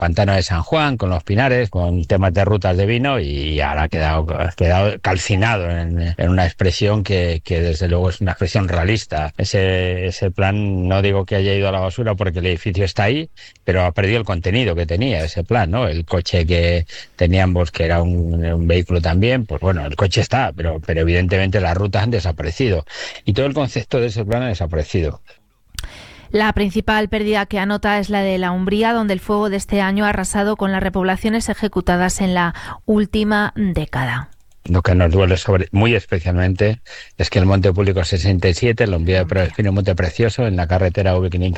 Pantano de San Juan, con los Pinares, con temas de rutas de vino, y ahora ha quedado calcinado en una expresión que desde luego es una expresión realista. Ese plan, no digo que haya ido a la basura porque el edificio está ahí, pero ha perdido el contenido que tenía ese plan, ¿no? El coche que teníamos, que era un vehículo también, pues bueno, el coche está, pero evidentemente las rutas han desaparecido y todo el concepto de ese plan ha desaparecido. La principal pérdida que anota es la de la Umbría, donde el fuego de este año ha arrasado con las repoblaciones ejecutadas en la última década. Lo que nos duele muy especialmente es que el Monte Público 67, el Umbría de Proespino, Monte Precioso, en la carretera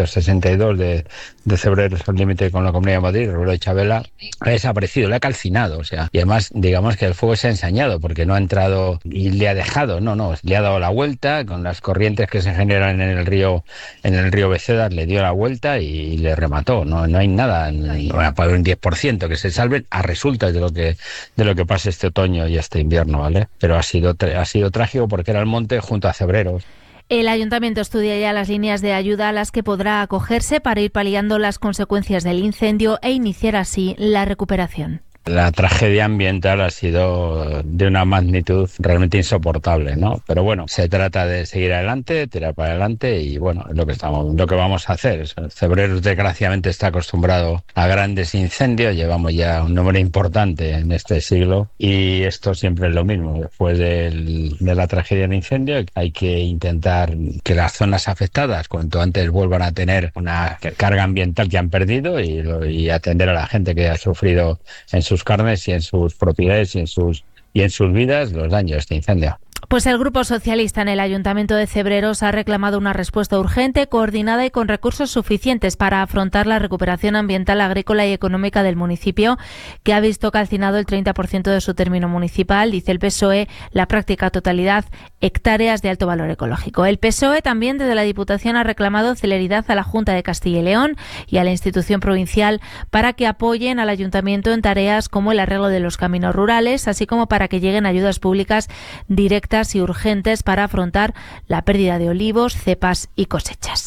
V562 de Cebreros, al límite con la Comunidad de Madrid, Rubero de Chabela, ha desaparecido, le ha calcinado, o sea, y además digamos que el fuego se ha ensañado porque no ha entrado y le ha dejado, le ha dado la vuelta con las corrientes que se generan en el río Becedas, le dio la vuelta y le remató. No hay nada, para un 10% que se salven a resultas de lo que pase este otoño y este invierno. ¿Vale? Pero ha sido trágico porque era el monte junto a Cebreros. El ayuntamiento estudia ya las líneas de ayuda a las que podrá acogerse para ir paliando las consecuencias del incendio e iniciar así la recuperación. La tragedia ambiental ha sido de una magnitud realmente insoportable, ¿no? Pero bueno, se trata de seguir adelante, tirar para adelante y bueno, es lo que vamos a hacer. Cebreros desgraciadamente está acostumbrado a grandes incendios, llevamos ya un número importante en este siglo y esto siempre es lo mismo. Después de la tragedia del incendio hay que intentar que las zonas afectadas cuanto antes vuelvan a tener una carga ambiental que han perdido y atender a la gente que ha sufrido en sus carnes y en sus propiedades y en sus vidas los daños de este incendio. Pues el Grupo Socialista en el Ayuntamiento de Cebreros ha reclamado una respuesta urgente, coordinada y con recursos suficientes para afrontar la recuperación ambiental, agrícola y económica del municipio, que ha visto calcinado el 30% de su término municipal, dice el PSOE, la práctica totalidad, hectáreas de alto valor ecológico. El PSOE también desde la Diputación ha reclamado celeridad a la Junta de Castilla y León y a la institución provincial para que apoyen al Ayuntamiento en tareas como el arreglo de los caminos rurales, así como para que lleguen ayudas públicas directas y urgentes para afrontar la pérdida de olivos, cepas y cosechas.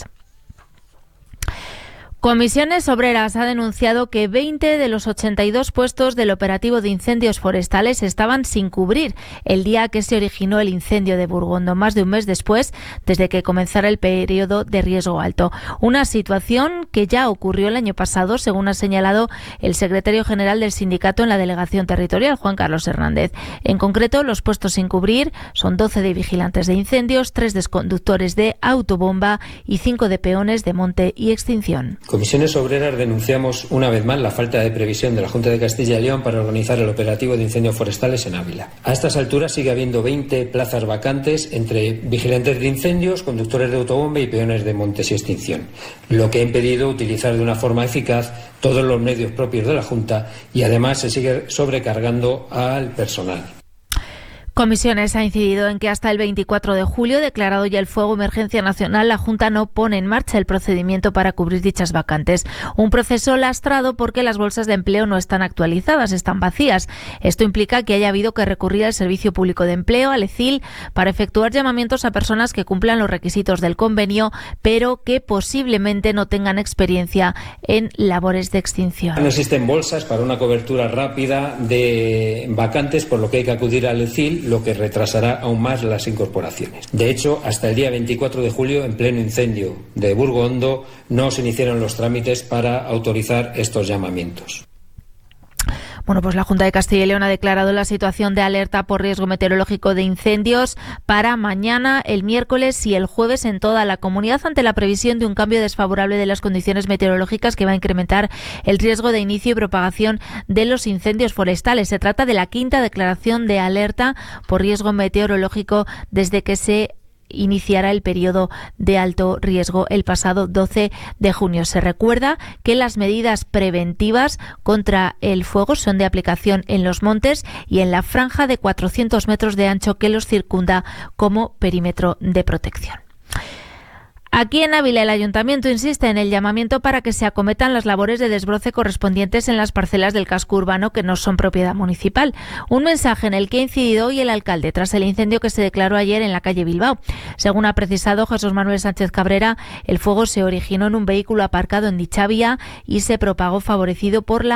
Comisiones Obreras ha denunciado que 20 de los 82 puestos del operativo de incendios forestales estaban sin cubrir el día que se originó el incendio de Burgondo, más de un mes después desde que comenzara el periodo de riesgo alto. Una situación que ya ocurrió el año pasado, según ha señalado el secretario general del sindicato en la delegación territorial, Juan Carlos Hernández. En concreto, los puestos sin cubrir son 12 de vigilantes de incendios, 3 de conductores de autobomba y 5 de peones de monte y extinción. Comisiones Obreras denunciamos una vez más la falta de previsión de la Junta de Castilla y León para organizar el operativo de incendios forestales en Ávila. A estas alturas sigue habiendo 20 plazas vacantes entre vigilantes de incendios, conductores de autobomba y peones de montes y extinción, lo que ha impedido utilizar de una forma eficaz todos los medios propios de la Junta y además se sigue sobrecargando al personal. Comisiones ha incidido en que hasta el 24 de julio, declarado ya el fuego emergencia nacional, la Junta no pone en marcha el procedimiento para cubrir dichas vacantes. Un proceso lastrado porque las bolsas de empleo no están actualizadas, están vacías. Esto implica que haya habido que recurrir al Servicio Público de Empleo, al ECIL, para efectuar llamamientos a personas que cumplan los requisitos del convenio, pero que posiblemente no tengan experiencia en labores de extinción. No existen bolsas para una cobertura rápida de vacantes, por lo que hay que acudir al ECIL, lo que retrasará aún más las incorporaciones. De hecho, hasta el día 24 de julio, en pleno incendio de Burgondo, no se iniciaron los trámites para autorizar estos llamamientos. Bueno, pues la Junta de Castilla y León ha declarado la situación de alerta por riesgo meteorológico de incendios para mañana, el miércoles y el jueves en toda la comunidad ante la previsión de un cambio desfavorable de las condiciones meteorológicas que va a incrementar el riesgo de inicio y propagación de los incendios forestales. Se trata de la quinta declaración de alerta por riesgo meteorológico desde que se iniciará el periodo de alto riesgo el pasado 12 de junio. Se recuerda que las medidas preventivas contra el fuego son de aplicación en los montes y en la franja de 400 metros de ancho que los circunda como perímetro de protección. Aquí en Ávila el Ayuntamiento insiste en el llamamiento para que se acometan las labores de desbroce correspondientes en las parcelas del casco urbano que no son propiedad municipal. Un mensaje en el que ha incidido hoy el alcalde tras el incendio que se declaró ayer en la calle Bilbao. Según ha precisado Jesús Manuel Sánchez Cabrera, el fuego se originó en un vehículo aparcado en dicha vía y se propagó favorecido por la